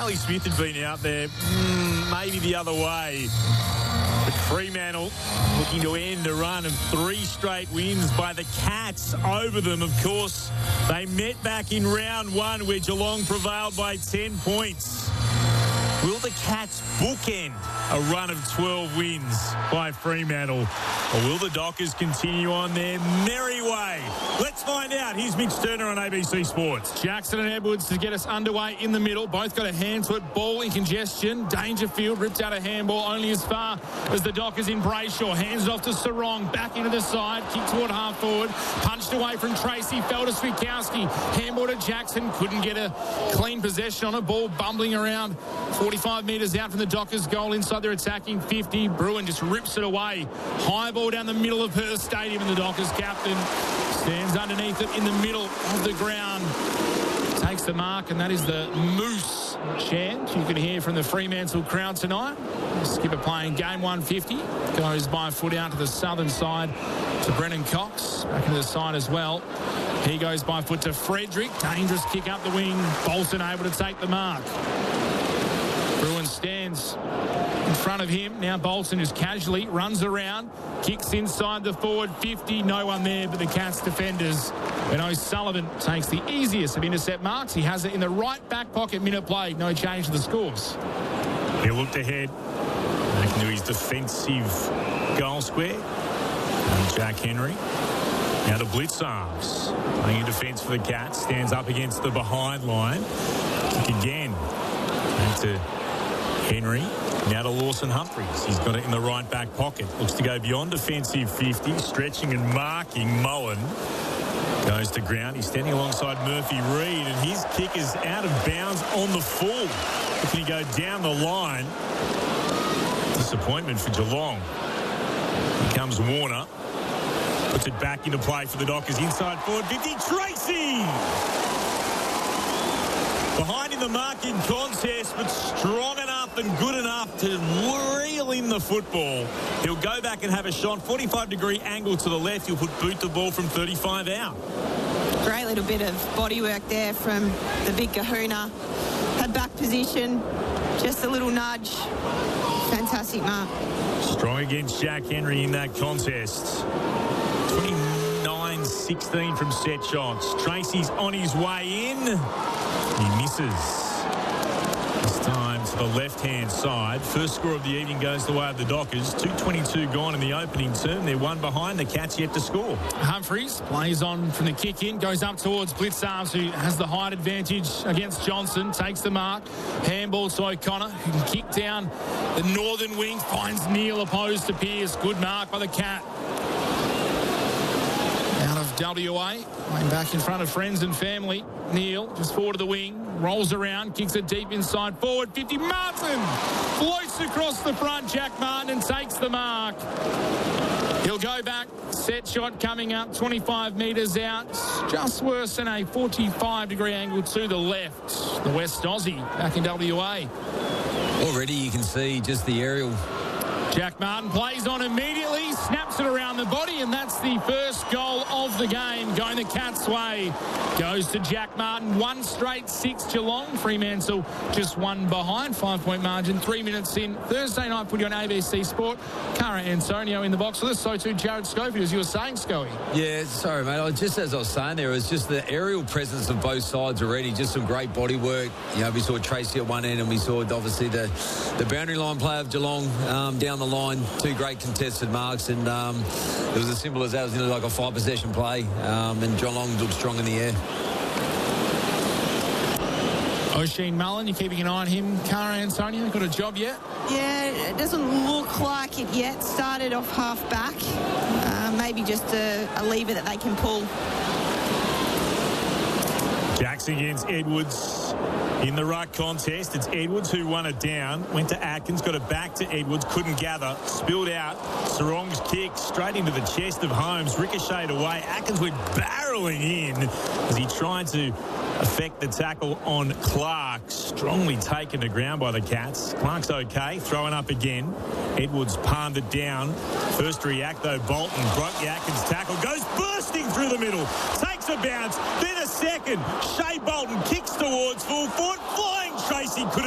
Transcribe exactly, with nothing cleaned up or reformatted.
Riley Smith had been out there, mm, maybe the other way. But Fremantle looking to end a run of three straight wins by the Cats over them. Of course, they met back in round one where Geelong prevailed by ten points. Will the Cats bookend a run of twelve wins by Fremantle? Or will the Dockers continue on their merry way? Let's find out. Here's Mitch Turner on A B C Sports. Jackson and Edwards to get us underway in the middle. Both got a hand to it. Ball in congestion. Dangerfield ripped out a handball only as far as the Dockers in Brayshaw. Hands it off to Sarong. Back into the side. Kick toward half forward. Punched away from Tracy. Fell to Switkowski. Handball to Jackson. Couldn't get a clean possession on a ball bumbling around forty-five metres out from the Dockers goal inside their attacking fifty. Bruin just rips it away. High ball down the middle of Perth Stadium, and the Dockers captain stands underneath it in the middle of the ground. Takes the mark, and that is the Moose chant you can hear from the Fremantle crowd tonight. Skipper playing game one fifty. Goes by foot out to the southern side to Brennan Cox. Back into the side as well. He goes by foot to Frederick. Dangerous kick up the wing. Bolton able to take the mark. Bruin stands in front of him. Now Bolton just casually runs around, kicks inside the forward fifty. No one there but the Cats defenders. And O'Sullivan takes the easiest of intercept marks. He has it in the right back pocket, minute played. No change to the scores. He looked ahead, back into his defensive goal square. And Jack Henry. Now to Blitzarms. Playing in defence for the Cats. Stands up against the behind line. Kick again. And to Henry. Now to Lawson Humphries. He's got it in the right back pocket. Looks to go beyond defensive fifty. Stretching and marking Mullen. Goes to ground. He's standing alongside Murphy Reid. And his kick is out of bounds on the full. Can he go down the line? Disappointment for Geelong. Here comes Warner. Puts it back into play for the Dockers. Inside forward fifty. Tracy! Behind in the marking contest, but strong enough and good enough to reel in the football. He'll go back and have a shot. forty-five degree angle to the left. He'll put boot the ball from thirty-five out. Great little bit of bodywork there from the big kahuna. Had back position, just a little nudge. Fantastic mark. Strong against Jack Henry in that contest. twenty-nine sixteen from set shots. Tracy's on his way in. He misses. This time to the left-hand side. First score of the evening goes the way of the Dockers. two twenty-two gone in the opening term. They're one behind. The Cats yet to score. Humphries plays on from the kick-in. Goes up towards Blitzarms, who has the height advantage against Johnson. Takes the mark. Handball to O'Connor, who can kick down the northern wing. Finds Neal opposed to Pearce. Good mark by the Cat. Out of W A. Playing back in front of friends and family. Neal just forward of the wing. Rolls around, kicks it deep inside forward fifty. Martin floats across the front. Jack Martin and takes the mark. He'll go back. Set shot coming up twenty-five metres out. Just worse than a forty-five degree angle to the left. The West Aussie back in W A. Already you can see just the aerial. Jack Martin plays on immediately, snaps it around the body, and that's the first goal of the game. Going the Cats' way. Goes to Jack Martin. One straight six Geelong. Fremantle just one behind. Five-point margin. Three minutes in. Thursday night footy on A B C Sport. Cara Antonio in the box with us. So too Jared Schofield, as you were saying, Scoey. Yeah, sorry, mate. I, just as I was saying there, it was just the aerial presence of both sides already. Just some great body work. You know, we saw Tracy at one end, and we saw obviously the, the boundary line play of Geelong um, down the line. Two great contested marks, and um, it was as simple as that. It was you know, like a five possession play, um, and Geelong looked strong in the air. Oisin Mullen, you're keeping an eye on him. Cara Antonio, got a job yet? Yeah, it doesn't look like it yet. Started off half back. Uh, maybe just a, a lever that they can pull. Jackson against Edwards in the ruck contest. It's Edwards who won it down. Went to Atkins, got it back to Edwards, couldn't gather. Spilled out. Sarong's kick straight into the chest of Holmes. Ricocheted away. Atkins went barreling in as he tried to affect the tackle on Clark. Strongly taken to ground by the Cats. Clark's okay. Throwing up again. Edwards palmed it down. First to react, though, Bolton broke the Atkins tackle. Goes bursting through the middle. Takes a bounce. Then a second. Shea Bolton kicks towards full foot. Flying Tracy couldn't